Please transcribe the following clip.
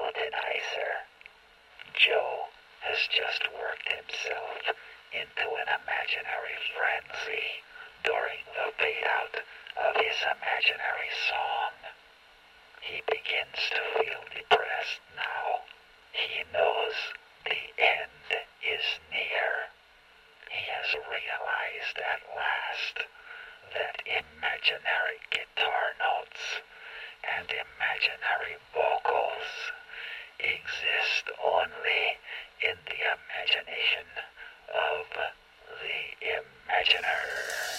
How did I, sir? Joe has just worked himself into an imaginary frenzy during the fade-out of his imaginary song. He begins to feel depressed now. He knows the end is near. He has realized at last that imaginary guitar notes and imaginary vocals exist only in the imagination of the imaginer.